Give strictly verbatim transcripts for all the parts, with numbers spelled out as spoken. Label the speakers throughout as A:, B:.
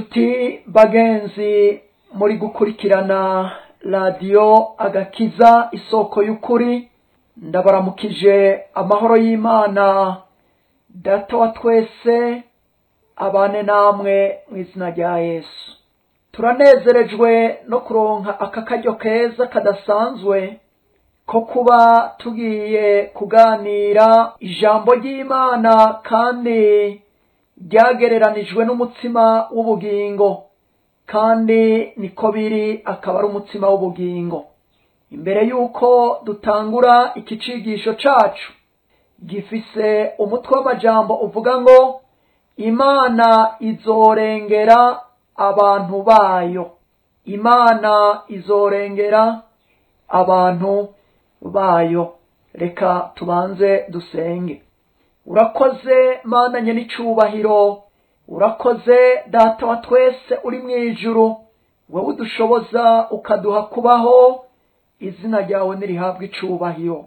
A: Ati bagenzi muri gukurikirana radiyo agakiza isoko y'ukuri, ndabaramukije amahoro y'Imana data wa twese abane namwe mu izina rya Yesu. Turanezerejwe no kuronka aka karyo keza kadasanzwe ko kuba tugiye kuganira ijambo ry'Imana kandi ryagereranijwe n'umutsima w'ubugingo, kandi niko biri, akaba ari umutsima w'ubugingo. Imbere yuko dutangura iki cigisho cacu gifise umutwe w'amajambo uvuga ngo Imana izorengera abantu bayo. Imana izorengera abantu bayo. Reka tubanze dusenge. Urakoze Mana nyenicubahiro, urakoze data wa twese uri mwijuru, wewe udushoboza ukaduha kubaho, izina ryawe nirihabwe icubahiro.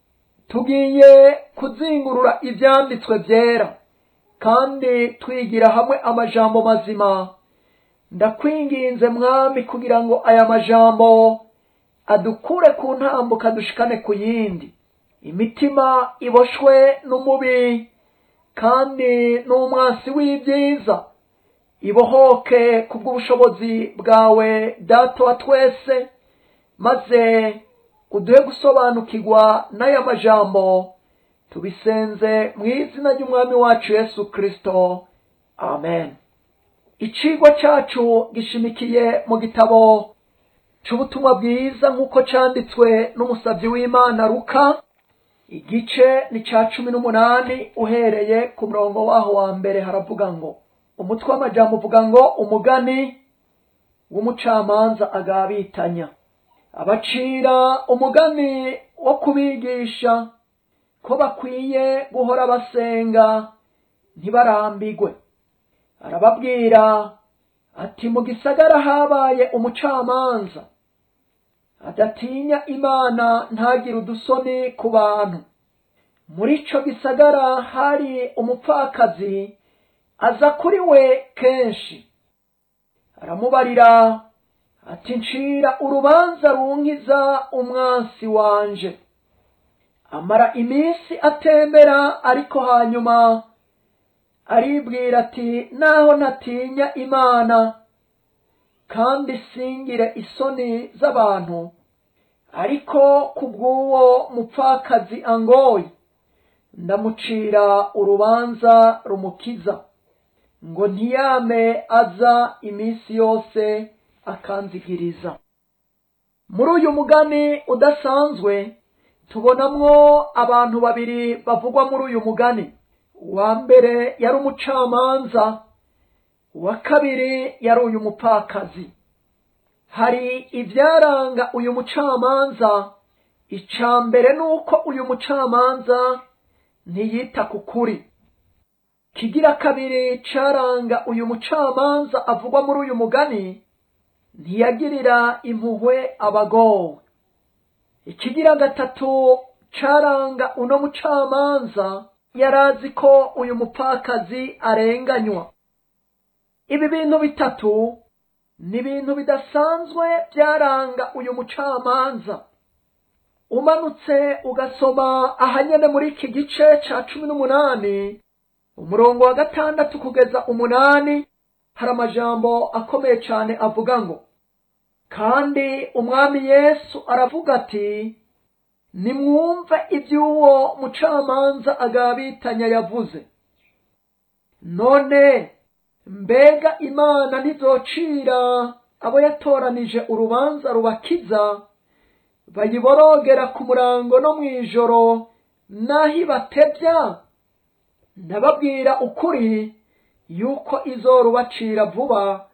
A: Tugiye kuzingurura ivyanditswe vyera kandi twigira hamwe amajambo mazima. Ndakwinginze Mwami kugira ngo aya majambo adukure ku ntambuka dushikane ku yindi. Imitima iboshwe n'umubi kandi n'umwansi w'ibyiza ibohoke kubw'ubushobozi bwawe data wa twese, maze uduhe gusobanukirwa n'aya majambo. Tubisenze mu izina ry'umwami wacu Yesu Kristo, amen. Icigwa cacu gishimikiye mu gitabo c'ubutumwa bwiza nk'uko canditswe n'umusavyi w'Imana Luka, igice ni ca cumi n'umunani uhereye ku murongo waho wa mbere. Haravuga ngo, umutwe w'amajambo uvuga ngo umugani w'umucamanza agabitanya. Abacira umugani wo kubigisha ko bakwiye guhora basenga ntibarambigwe. Arababwira ati, mu gisagara habaye umucamanza adatinya Imana ntagira udusoni ku bantu. Muri ico gisagara hari umupfakazi aza kuri we kenshi. Aramubarira ati, ncira urubanza runkiza umwansi wanje. Amara iminsi atembera, ariko hanyuma aribwira ati, naho ntatinya Imana kandi singire isoni z'abantu, ariko kubw'uwo mupfakazi angoye ndamucira urubanza rumukiza, ngo ntiyame aza iminsi yose akanzigiriza. Muri uyu mugani udasanzwe tubonamwo abantu babiri bavugwa muri uyu mugani. Uwa mbere yari umucamanza, uwa kabiri yari uyu mupfakazi. Hari ivyaranga uyu mucamanza. Ica mbere nuko uyu mucamanza ntiyita ku kuri. Kigira kabiri caranga uyu mucamanza avugwa muri uyu mugani, ntiyagirira impuhwe abagowe. Ikigira gatatu caranga uno mucamanza, yarazi ko uyu mupfakazi arenganywa. Ibi bintu bitatu ni ibintu bidasanzwe byaranga uyu mucamanza. Umanutse ugasoma ahanyene muri iki gice ca cumi n'umunani umurongo wa gatandatu kugeza umunani, hari amajambo akomeye cane avuga ngo, kandi umwami Yesu aravuga ati, nimwumve ivy'uwo mucamanza agabitanya yavuze. None mbega Imana ntizocira abo yatoranije urubanza rubakiza, bayiborogera ku murango no mw'ijoro naho ibatevya? Ndababwira ukuri yuko izorubacira vuba,